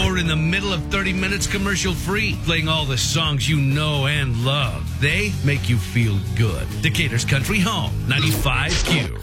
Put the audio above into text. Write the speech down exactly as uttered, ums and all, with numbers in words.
or in the middle of thirty minutes commercial free, playing all the songs you know and love. They make you feel good. Decatur's Country Home, ninety-five Q.